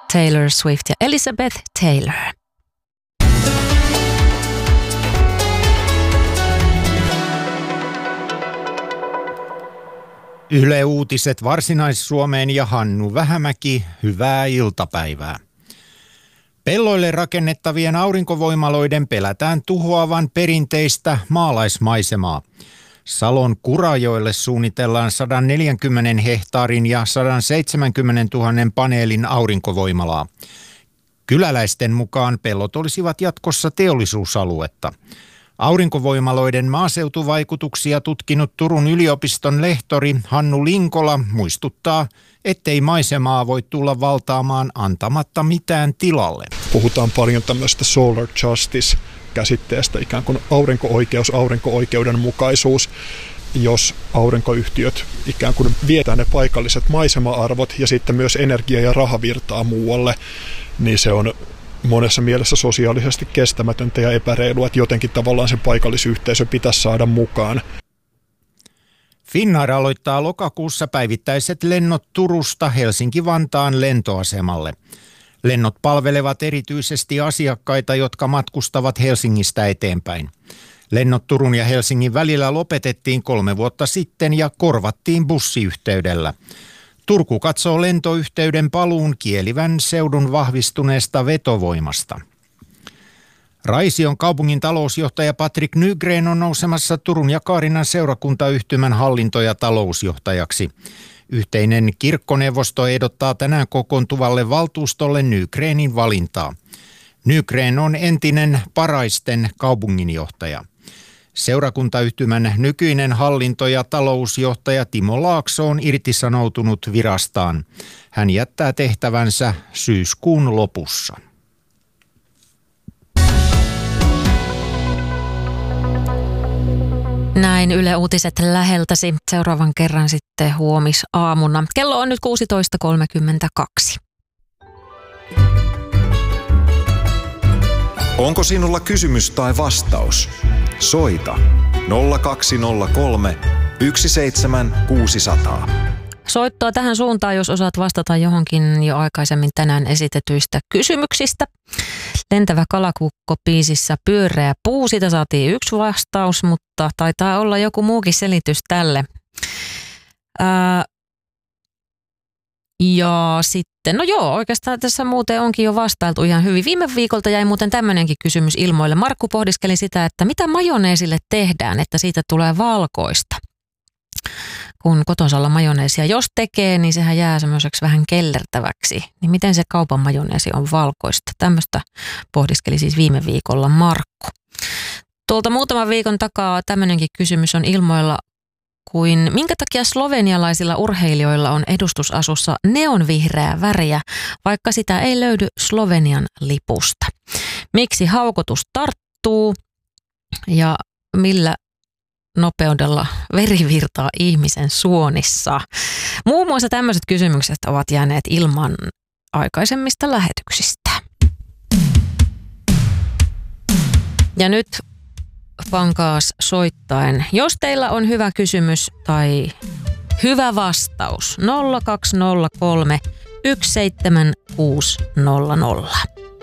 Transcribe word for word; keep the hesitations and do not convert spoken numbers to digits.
Taylor Swift ja Elizabeth Taylor. Yle Uutiset Varsinais-Suomeen ja Hannu Vähämäki, hyvää iltapäivää. Pelloille rakennettavien aurinkovoimaloiden pelätään tuhoavan perinteistä maalaismaisemaa. Salon Kurajoelle suunnitellaan sata neljäkymmentä hehtaarin ja sata seitsemänkymmentätuhatta paneelin aurinkovoimalaa. Kyläläisten mukaan pellot olisivat jatkossa teollisuusaluetta. Aurinkovoimaloiden maaseutuvaikutuksia tutkinut Turun yliopiston lehtori Hannu Linkola muistuttaa, ettei maisemaa voi tulla valtaamaan antamatta mitään tilalle. Puhutaan paljon tämmöistä solar justice-käsitteestä, ikään kuin aurinko-oikeus, aurinko-oikeudenmukaisuus, jos aurinkoyhtiöt ikään kuin vietään ne paikalliset maisema-arvot ja sitten myös energia- ja rahavirtaa muualle, niin se on monessa mielessä sosiaalisesti kestämätöntä ja epäreilua, että jotenkin tavallaan sen paikallisyhteisö pitäisi saada mukaan. Finnair aloittaa lokakuussa päivittäiset lennot Turusta Helsinki-Vantaan lentoasemalle. Lennot palvelevat erityisesti asiakkaita, jotka matkustavat Helsingistä eteenpäin. Lennot Turun ja Helsingin välillä lopetettiin kolme vuotta sitten ja korvattiin bussiyhteydellä. Turku katsoo lentoyhteyden paluun kielivän seudun vahvistuneesta vetovoimasta. Raision kaupungin talousjohtaja Patrik Nygren on nousemassa Turun ja Kaarinan seurakuntayhtymän hallinto- ja talousjohtajaksi. Yhteinen kirkkoneuvosto ehdottaa tänään kokoontuvalle valtuustolle Nygrenin valintaa. Nygren on entinen Paraisten kaupunginjohtaja. Seurakuntayhtymän nykyinen hallinto- ja talousjohtaja Timo Laakso on irtisanoutunut virastaan. Hän jättää tehtävänsä syyskuun lopussa. Näin Yle Uutiset läheltäsi. Seuraavan kerran sitten huomisaamuna. Kello on nyt kuusitoista kolmekymmentäkaksi. Onko sinulla kysymys tai vastaus? Soita nolla kaksi nolla kolme yksi seitsemän kuusi nolla nolla. Soittoa tähän suuntaan, jos osaat vastata johonkin jo aikaisemmin tänään esitetyistä kysymyksistä. Lentävä kalakukko -biisissä Pyöreä puu, siitä saatiin yksi vastaus, mutta taitaa olla joku muukin selitys tälle. Ää, ja sitten, no joo, oikeastaan tässä muuten onkin jo vastailtu ihan hyvin. Viime viikolta jäi muuten tämmöinenkin kysymys ilmoille. Markku pohdiskeli sitä, että mitä majoneesille tehdään, että siitä tulee valkoista. Kun kotosalla majoneesia jos tekee, niin sehän jää semmoiseksi vähän kellertäväksi. Niin miten se kaupan majoneesi on valkoista? Tämmöistä pohdiskeli siis viime viikolla Markku. Tuolta muutaman viikon takaa tämmöinenkin kysymys on ilmoilla, kuin minkä takia slovenialaisilla urheilijoilla on edustusasussa neonvihreää väriä, vaikka sitä ei löydy Slovenian lipusta. Miksi haukotus tarttuu ja millä nopeudella veri virtaa ihmisen suonissa? Muun muassa tämmöiset kysymykset ovat jääneet ilman aikaisemmista lähetyksistä. Ja nyt pankaas soittaen, jos teillä on hyvä kysymys tai hyvä vastaus, nolla kaksi nolla kolme yksi seitsemän kuusi nolla nolla.